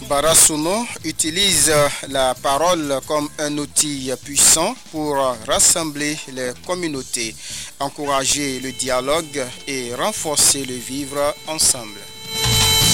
Barasouno utilise la parole comme un outil puissant pour rassembler les communautés, encourager le dialogue et renforcer le vivre ensemble.